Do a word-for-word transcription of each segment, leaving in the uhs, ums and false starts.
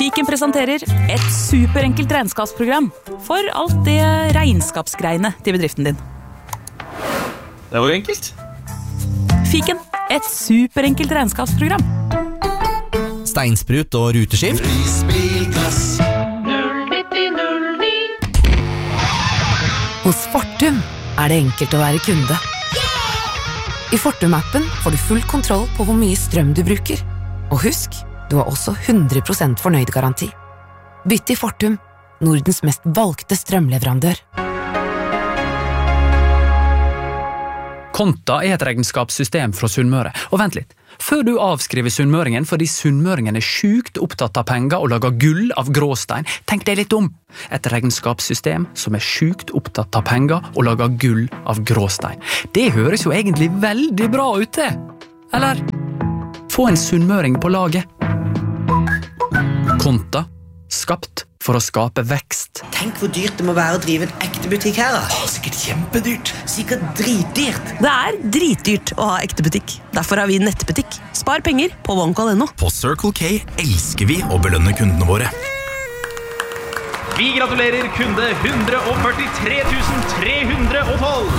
Fiken presenterer et superenkelt regnskapsprogram for alt det regnskapsgreiene til bedriften din. Det var enkelt. Fiken, et superenkelt regnskapsprogram. Steinsprut og ruteskift. null nitti null ni. Hos Fortum er det enkelt å være kunde. I Fortum-appen får du full kontroll på hvor mye strøm du bruker. Og husk, du har også hundre prosent fornøyd-garanti. Bytt til Fortum, Nordens mest valgte strømleverandør. Konta er et regnskapssystem fra Sunnmøre. Og vent litt, før du avskriver sunnmøringen fordi sunnmøringen er sjukt opptatt av penger og lager gull av gråstein, tenk deg litt om. Et regnskapssystem som er sjukt opptatt av penger og lager gull av gråstein. Det høres jo egentlig veldig bra ut det. Eller? Få en sunnmøring på laget. Konta, skapt for å skape vekst. Tenk hvor dyrt det må være å drive en ekte butikk her da. Åh, sikkert kjempedyrt. Sikkert dritdyrt. Det er dritdyrt å ha ekte butikk. Derfor har vi nettbutikk. Spar penger på OneCall punktum no. På Circle K elsker vi å belønne kundene våre. Vi gratulerer kunde one hundred forty-three thousand three hundred twelve.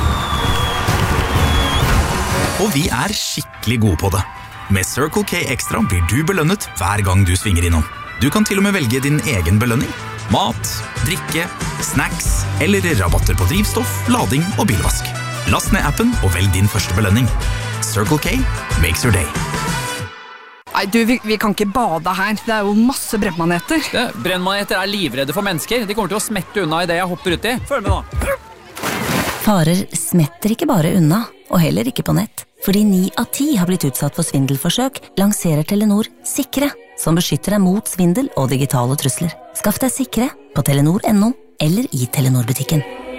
Og vi er skikkelig gode på det. Med Circle K Extra blir du belønnet hver gang du svinger innom. Du kan til og med velge din egen belønning. Mat, drikke, snacks eller rabatter på drivstoff, lading og bilvask. Last ned appen og velg din første belønning. Circle K makes your day. Nei, du, vi, vi kan ikke bade her. Det er jo masse brennmaneter. Ja, brennmaneter er livredde for mennesker. De kommer til å smette unna i det jeg hopper ut i. Følg med nå. Farer smetter ikke bare unna, og heller ikke på nett. Fordi ni av ti har blitt utsatt for svindelforsøk, lanserer Telenor Sikre, som beskytter deg mot svindel og digitale trusler. Skaff deg Sikre på telenor punktum no eller i Telenor-butikken.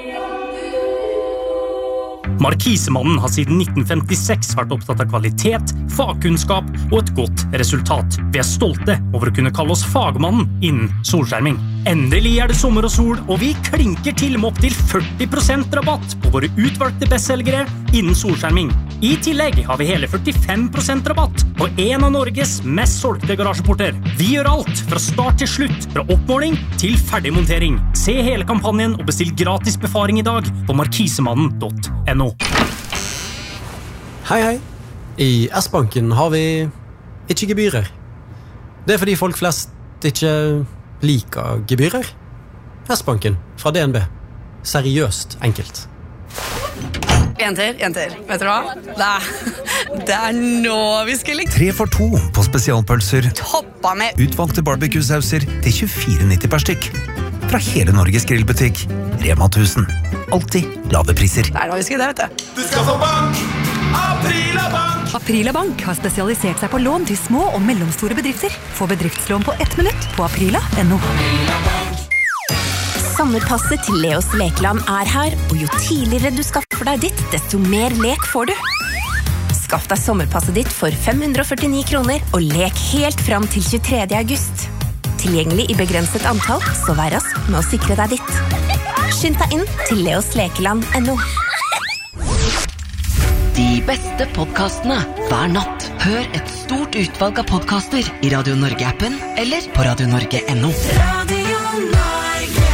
Markisemannen har siden nitten femtiseks vært opptatt av kvalitet, fagkunnskap og et godt resultat. Vi er stolte over å kunne kalle oss fagmannen innen solskjerming. Endelig er det sommer og sol, og vi klinker til med opp til førti prosent rabatt på våre utvalgte bestselgere innen solskjerming. I tillegg har vi hele førtifem prosent rabatt på en av Norges mest solgte garasjeporter. Vi gjør alt fra start til slutt, fra oppmåling til ferdigmontering. Se hele kampanjen og bestill gratis befaring i dag på markisemannen punktum no. Hei, hei. I S-banken har vi ikke gebyrer. Det er fordi folk flest ikke liker gebyrer. S-banken fra D N B. Seriøst enkelt. En til, en til. Vet du hva? Det er, det er nå vi skal like. Tre for to på spesialpølser. Toppa med Utvalgte barbecue-sauser til tjuefire nitti per stykk. Fra hele Norges grillbutikk. Rema tusen. Alltid lave priser. Det er nå vi skal det, vet du. Du skal få bank! Aprila Bank! Aprila Bank har spesialisert seg på lån til små og mellomstore bedrifter. Få bedriftslån på ett minutt på aprila punktum no. Sommerpasset til Leos Lekeland er her, og jo tidligere du skaffer deg ditt, desto mer lek får du. Skaff deg sommerpasset ditt for fem hundre førtini kroner, og lek helt fram til tjuetredje august. Tilgjengelig i begrenset antall, så vær rask med å sikre deg ditt. Skynd deg inn til Leos Lekeland punktum no. De beste podcastene hver natt. Hør et stort utvalg av podcaster i Radio Norge-appen eller på radio norge punktum no. Radio Norge.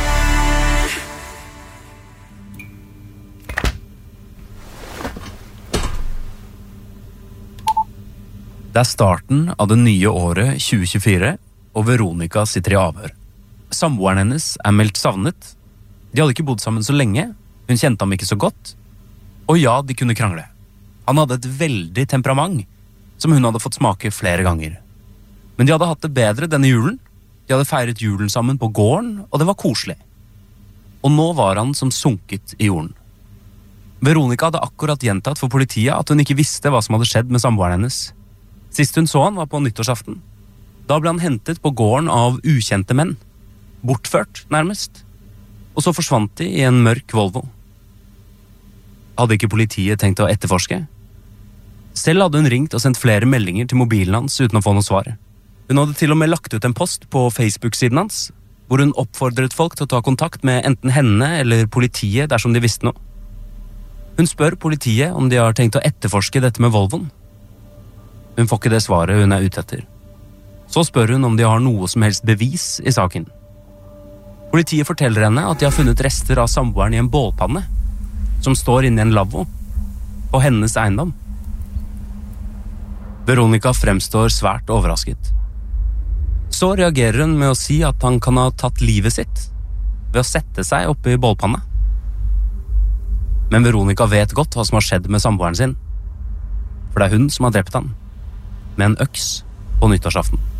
Det er starten av det nye året tjue tjuefire, og Veronica sitter i avhør. Samboeren hennes er meldt savnet. De hadde ikke bodd sammen så lenge, hun kjente ham ikke så godt, og ja, de kunne krangle. Han hadde et veldig temperament, som hun hadde fått smake flere ganger. Men de hadde hatt det bedre denne julen. De hadde feiret julen sammen på gården, og det var koselig. Og nå var han som sunket i jorden. Veronica hadde akkurat gjentatt for politiet at hun ikke visste hva som hadde skjedd med samboeren hennes. Sist hun så han var på nyttårsaften. Da ble han hentet på gården av ukjente menn. Bortført, nærmest. Og så forsvant de i en mørk Volvo. Hadde ikke politiet tenkt å etterforske? Selv hadde hun ringt og sendt flere meldinger til mobilen hans uten å få noe svar. Hun hadde til og med lagt ut en post på Facebook-siden hans, hvor hun oppfordret folk til å ta kontakt med enten henne eller politiet dersom de visste noe. Hun spør politiet om de har tenkt å etterforske dette med Volvoen. Hun får ikke det svaret hun er ute etter. Så spør hun om de har noe som helst bevis i saken. Politiet forteller henne at de har funnet rester av samboeren i en bålpanne, som står inne i en lavvo, på hennes eiendom. Veronica fremstår svært overrasket. Så reagerer hun med å si at han kan ha tatt livet sitt ved å sette seg oppe i bålpanna. Men Veronica vet godt hva som har skjedd med samboeren sin, for det er hun som har drept han, med en øks på nyttårsaften.